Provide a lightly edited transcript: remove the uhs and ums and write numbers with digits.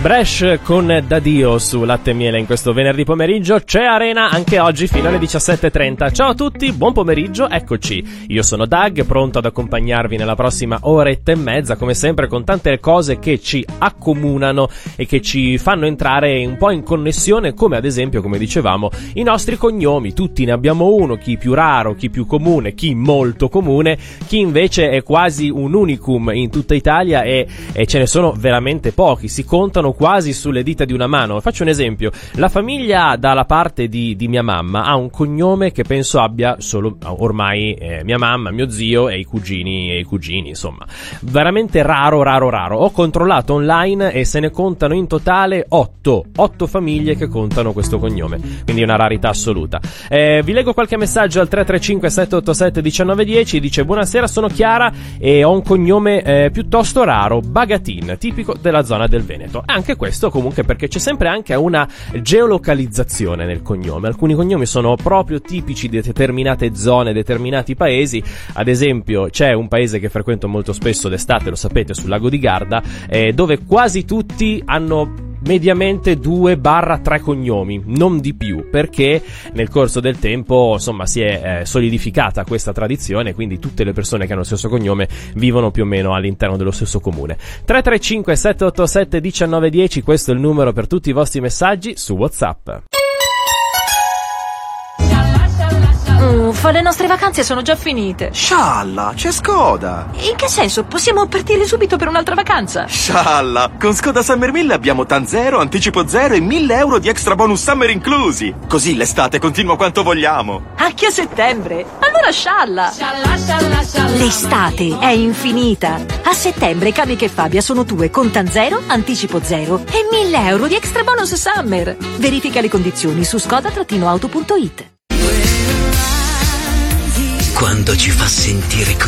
Bresh con Dadio su Latte e Miele in questo venerdì pomeriggio. C'è Arena anche oggi fino alle 17:30. Ciao a tutti, buon pomeriggio, eccoci. Io sono Doug, pronto ad accompagnarvi nella prossima oretta e mezza, come sempre con tante cose che ci accomunano e che ci fanno entrare un po' in connessione, come ad esempio, come dicevamo, i nostri cognomi. Tutti ne abbiamo uno, chi più raro, chi più comune, chi molto comune, chi invece è quasi un unicum in tutta Italia e ce ne sono veramente pochi, si contano quasi sulle dita di una mano. Faccio un esempio: la famiglia dalla parte di mia mamma ha un cognome che penso abbia solo ormai mia mamma, mio zio e i cugini, insomma veramente raro. Ho controllato online e se ne contano in totale 8 famiglie che contano questo cognome, quindi è una rarità assoluta. Vi leggo qualche messaggio al 335 787 1910. Dice: buonasera, sono Chiara e ho un cognome piuttosto raro, Bagatin, tipico della zona del Veneto. Anche questo comunque perché c'è sempre anche una geolocalizzazione nel cognome. Alcuni cognomi sono proprio tipici di determinate zone, determinati paesi. Ad esempio c'è un paese che frequento molto spesso d'estate, lo sapete, sul lago di Garda, dove quasi tutti hanno mediamente 2-3 cognomi, non di più, perché nel corso del tempo insomma si è solidificata questa tradizione, quindi tutte le persone che hanno lo stesso cognome vivono più o meno all'interno dello stesso comune. 335 787 1910, questo è il numero per tutti i vostri messaggi su WhatsApp. Le nostre vacanze sono già finite. Scialla, c'è Skoda. In che senso? Possiamo partire subito per un'altra vacanza? Scialla, con Skoda Summer 1000 abbiamo TAN 0, anticipo 0 e 1.000 euro di extra bonus summer inclusi. Così l'estate continua quanto vogliamo. Anche a settembre? Allora scialla. L'estate è infinita. A settembre Camiche e Fabia sono tue con TAN 0, anticipo 0 e 1.000 euro di extra bonus summer. Verifica le condizioni su skoda-auto.it. Quando ci fa sentire